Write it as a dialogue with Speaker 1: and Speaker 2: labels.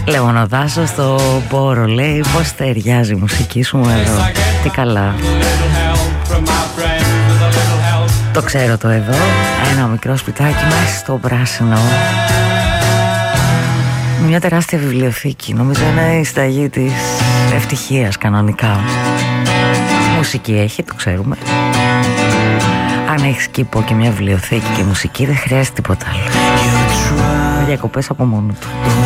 Speaker 1: Λεμονοδάσο στο Πόρο, λέει, πως ταιριάζει η μουσική σου εδώ. Τι καλά. Το ξέρω το εδώ. Ένα μικρό σπιτάκι μέσα στο πράσινο. Μια τεράστια βιβλιοθήκη. Νομίζω είναι η συνταγή της ευτυχίας κανονικά. Μουσική έχει, το ξέρουμε. Αν έχεις κήπο και μια βιβλιοθήκη και μουσική, δεν χρειάζεται τίποτα άλλο. Διακοπές από μόνο του.